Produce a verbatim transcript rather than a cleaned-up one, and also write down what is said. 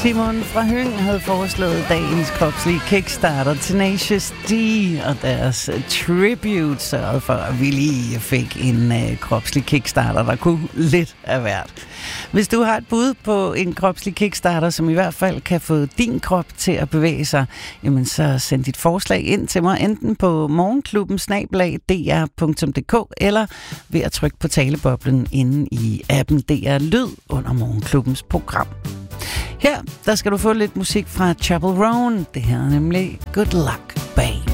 Simon fra Høng havde foreslået dagens kropslige kickstarter Tenacious D, og deres tribute sørgede for, at vi lige fik en uh, kropslig kickstarter, der kunne lidt af hvert. Hvis du har et bud på en kropslig kickstarter, som i hvert fald kan få din krop til at bevæge sig, jamen så send dit forslag ind til mig, enten på morgenklubben snabel-a d r punktum d k eller ved at trykke på taleboblen inde i appen D R Lyd under Morgenklubbens program. Her, der skal du få lidt musik fra Chapel Roan. Det her er nemlig Good Luck, Babe.